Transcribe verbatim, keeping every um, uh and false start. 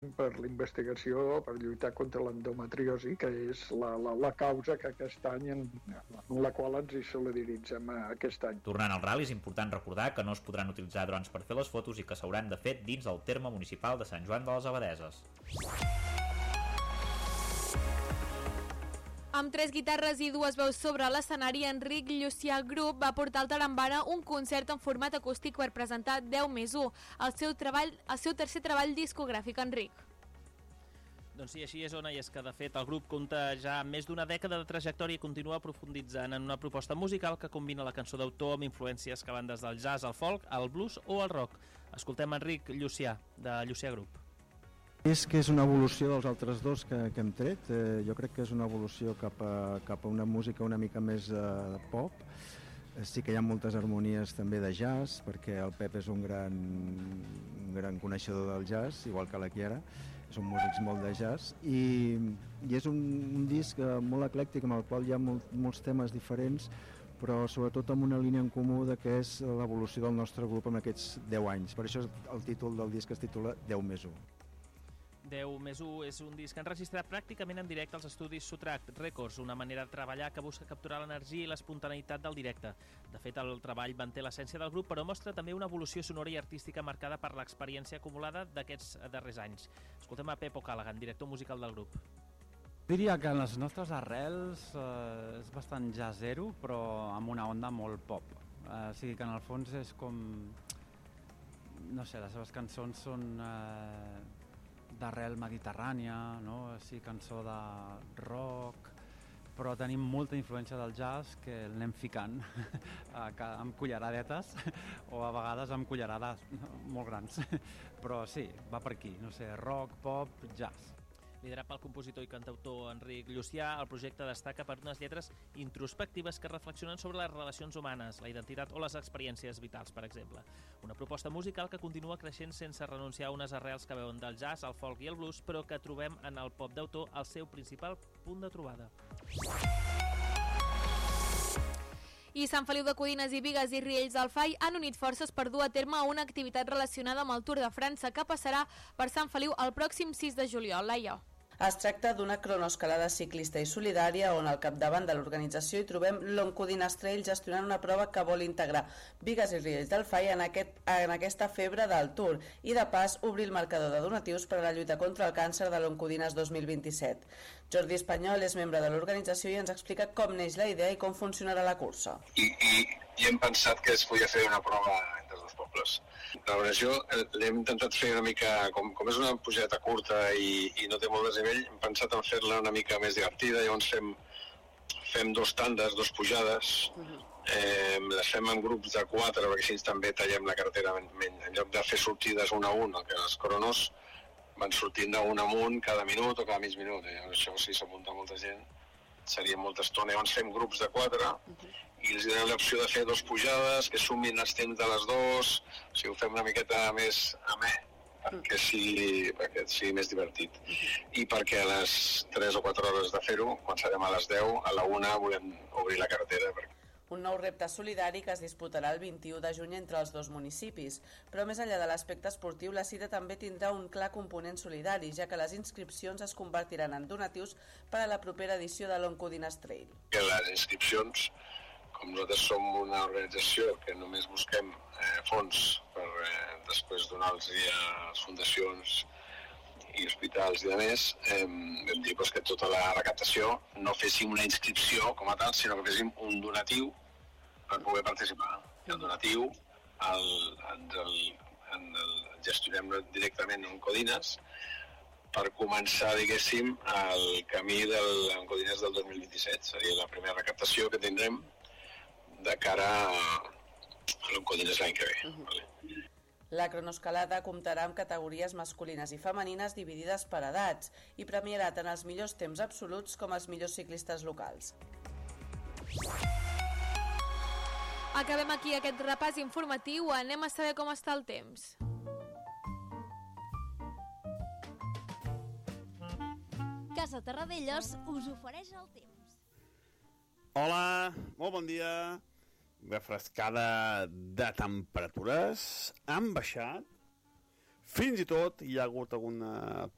per la investigació, per lluitar contra l'endometriosi, que és la, la, la causa que aquest any en, en la qual ens hi solidaritzem aquest any. Tornant al ral·li, és important recordar que no es podran utilitzar drons per fer les fotos i que s'hauran de fer dins del terme municipal de Sant Joan de les Abadeses. Amb tres guitarres i dues veus sobre l'escenari, Enric Llucià Group va portar al Tarambana un concert en format acústic per presentar deu més u, el seu, treball, el seu tercer treball discogràfic. Enric. Doncs sí, així és, Ona, i és que de fet el grup compta ja amb més d'una dècada de trajectòria i continua profunditzant en una proposta musical que combina la cançó d'autor amb influències que van des del jazz al folk, al blues o al rock. Escoltem Enric Llucià, de Llucià Group. És que és una evolució dels altres dos que, que hem tret. Eh, jo crec que és una evolució cap a, cap a una música una mica més eh, de pop. Eh, sí que hi ha moltes harmonies també de jazz, perquè el Pep és un gran, un gran coneixedor del jazz, igual que la Chiara. Són músics molt de jazz i, i és un, un disc molt eclèctic amb el qual hi ha molt, molts temes diferents, però sobretot amb una línia en comú de que és l'evolució del nostre grup en aquests deu anys. Per això el títol del disc es titula deu més u. deu més u és un disc enregistrat pràcticament en directe als estudis Subtract Records, una manera de treballar que busca capturar l'energia i l'espontaneïtat del directe. De fet, el treball manté l'essència del grup, però mostra també una evolució sonora i artística marcada per l'experiència acumulada d'aquests darrers anys. Escoltem a Pep O'Callaghan, director musical del grup. Diria que en les nostres arrels eh, és bastant jazzero, però amb una onda molt pop. Eh, o sigui que en el fons és com... No sé, les seves cançons són... Eh, d'arrel mediterrània, no? Sí, cançó de rock, però tenim molta influència del jazz que l'anem ficant amb culleradetes o a vegades amb cullerades molt grans, però sí, va per aquí, no sé, rock, pop, jazz. Liderat pel compositor i cantautor Enric Llucià, el projecte destaca per unes lletres introspectives que reflexionen sobre les relacions humanes, la identitat o les experiències vitals, per exemple. Una proposta musical que continua creixent sense renunciar a unes arrels que veuen del jazz, el folk i el blues, però que trobem en el pop d'autor el seu principal punt de trobada. I Sant Feliu de Codines i Bigues i Riells del Fai han unit forces per dur a terme una activitat relacionada amb el Tour de França que passarà per Sant Feliu el pròxim sis de juliol. Laia. Es tracta d'una cronoescalada ciclista i solidària on al capdavant de l'organització hi trobem l'Oncodines Trail gestionant una prova que vol integrar Bigues i Riells del Fai en, aquest, en aquesta febre del Tour i de pas obrir el marcador de donatius per a la lluita contra el càncer de l'Oncodines dos mil vint-i-set. Jordi Espanyol és membre de l'organització i ens explica com neix la idea i com funcionarà la cursa. I, i, i hem pensat que es podia fer una prova entre els dos pobles. L'organització l'hem intentat fer una mica, com, com és una pujada curta i, i no té molt desnivell, hem pensat en fer-la una mica més divertida, llavors fem, fem dos tandes, dos pujades, uh-huh. eh, les fem en grups de quatre, perquè així també tallem la carretera, en, en lloc de fer sortides un a un, que les cronos van sortint d'un amunt cada minut o cada mig minut, i això si s'apunta molta gent seria molta estona, llavors fem grups de quatre uh-huh. i els donem l'opció de fer dos pujades que sumin els temps de les dos, o sigui, ho fem una miqueta més amè perquè sigui, perquè sigui més divertit i perquè a les tres o quatre hores de fer-ho, començarem a les deu, a la una volem obrir la carretera perquè... Un nou repte solidari que es disputarà el vint-i-u de juny entre els dos municipis. Però més enllà de l'aspecte esportiu, la cita també tindrà un clar component solidari, ja que les inscripcions es convertiran en donatius per a la propera edició de l'Oncodines Trail. Que les inscripcions, com nosaltres som una organització que només busquem eh, fons per eh, després donar-los a les fundacions i hospitals i de més, eh, vam dir pues, que tota la recaptació no féssim una inscripció com a tal, sinó que féssim un donatiu per poder participar. I el donatiu el, el, el, el gestionem directament en Codines per començar, diguéssim, el camí del Codines del dos mil vint-i-set. Seria la primera recaptació que tindrem de cara a, a l'Oncodines l'any que ve. Uh-huh. Vale? La cronoescalada comptarà amb categories masculines i femenines dividides per edats i premiarà tant els millors temps absoluts com els millors ciclistes locals. Acabem aquí aquest repàs informatiu. Anem a saber com està el temps. Casa Terradellos us ofereix el temps. Hola, molt bon dia. Refrescada de temperatures han baixat, fins i tot hi ha hagut alguna